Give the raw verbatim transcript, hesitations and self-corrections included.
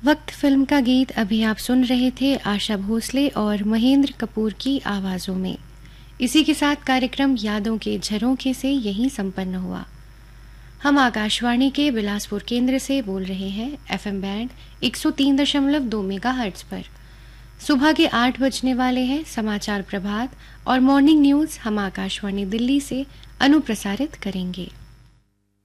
वक्त फिल्म का गीत अभी आप सुन रहे थे आशा भोसले और महेंद्र कपूर की आवाज़ों में। इसी के साथ कार्यक्रम यादों के झरोखे से यहीं संपन्न हुआ। हम आकाशवाणी के बिलासपुर केंद्र से बोल रहे हैं एफएम बैंड एक सौ तीन दशमलव दो मेगाहर्ट्ज पर। सुबह के आठ बजने वाले हैं। समाचार प्रभात और मॉर्निंग न्यूज़ हम आकाशवाणी दिल्ली से अनुप्रसारित करेंगे।